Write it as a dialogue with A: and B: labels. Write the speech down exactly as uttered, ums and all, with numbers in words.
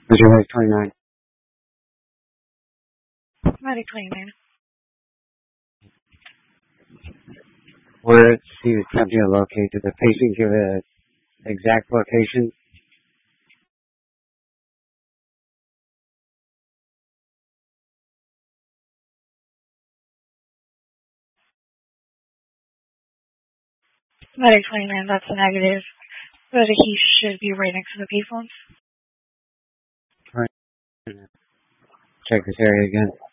A: Visual twenty-nine.
B: Medically, man.
A: Where is he attempting to locate? Did the patient give an exact location?
B: Medically, man, that's a negative. But he should be right next to the payphones.
A: Check this area again.